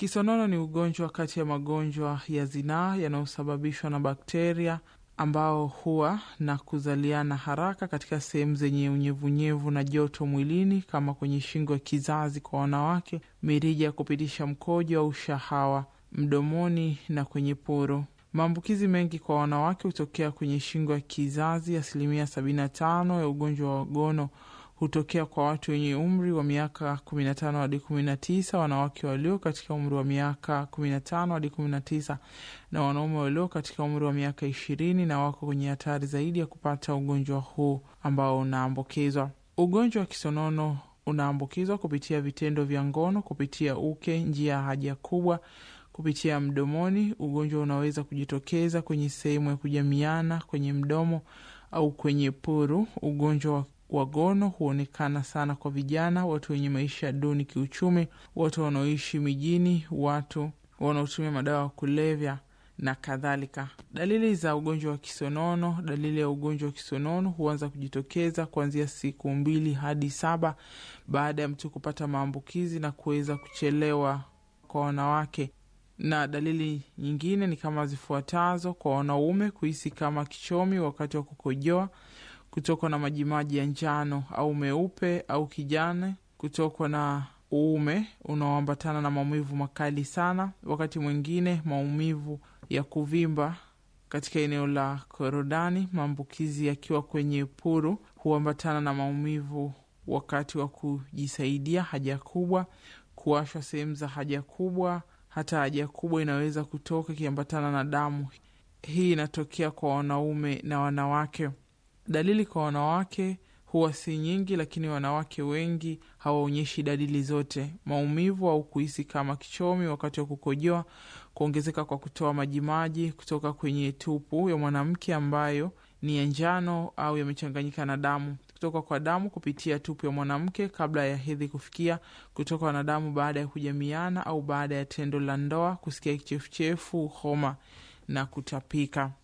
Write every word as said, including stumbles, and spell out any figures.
Kisonono ni ugonjwa kati ya magonjwa ya zinaa yanayosababishwa na bakteria ambao huwa na kuzaliana haraka katika sehemu zenye unyevunyevu na joto mwilini, kama kwenye shingo ya kizazi kwa wanawake, mirija ya kupitisha mkojo au shahawa, mdomoni na kwenye poro. Maambukizi mengi kwa wanawake hutokea kwenye shingo ya kizazi. Asilimia sabini na tano ya ugonjwa wa gono hutokea kwa watu wenye umri wa miaka kumi na tano hadi kumi na tisa, wanawake walio katika umri wa miaka kumi na tano hadi kumi na tisa na wanaume walio katika umri wa miaka ishirini, na wako kwenye hatari zaidi ya kupata ugonjwa huu ambao unaambukizwa. Ugonjwa wa kisonono unaambukizwa kupitia vitendo vya ngono, kupitia uke, njia ya haja kubwa, kupitia mdomoni. Ugonjwa unaweza kujitokeza kwenye sehemu ya kujamiana, kwenye mdomo au kwenye puru. Ugonjwa wa gono huonekana sana kwa vijana, watu wenye maisha duni kiuchumi, watu wanaoishi mijini, watu wanaotumia madawa ya kulevya na kadhalika. Dalili za ugonjwa wa kisonono. Dalili ya ugonjwa wa kisonono huanza kujitokeza kuanzia siku mbili hadi saba baada ya mtu kupata maambukizi na kuweza kuchelewa kwa wanawake. Na dalili nyingine ni kama zifuatazo: kwa wanaume, kuhisi kama kichomi wakati wa kukojoa, kutokwa na majimaji ya njano au meupe au kijani, kutokwa na uume unaoambatana na maumivu makali sana, wakati mwingine maumivu ya kuvimba katika eneo la korodani. Maambukizi yakiwa kwenye puru huambatana na maumivu wakati wa kujisaidia haja kubwa, kuwashwa sehemu za haja kubwa, hata haja kubwa inaweza kutoka kiambatana na damu. Hii inatokea kwa wanaume na wanawake. Dalili kwa wanawake huwa si nyingi, lakini wanawake wengi hawaonyeshi dalili zote: maumivu au kuhisi kama kichomi wakati wa kukojoa, kuongezeka kwa kutoa majimaji kutoka kwenye tupu ya mwanamke ambayo ni ya njano au yamechanganyika na damu, kutoka kwa damu kupitia tupu ya mwanamke kabla ya hedhi kufikia, kutoka na damu baada ya kujamiana au baada ya tendo la ndoa, kusikia kichefuchefu, homa na kutapika.